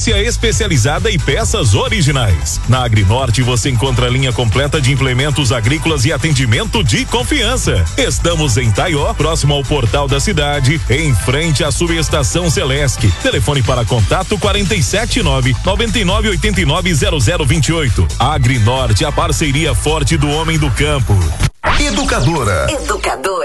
farmácia especializada e peças originais. Na Agrinorte você encontra a linha completa de implementos agrícolas e atendimento de confiança. Estamos em Taió, próximo ao portal da cidade, em frente à subestação Celesc. Telefone para contato 479-9989-0028. Agrinorte, a parceria forte do homem do campo. Educadora.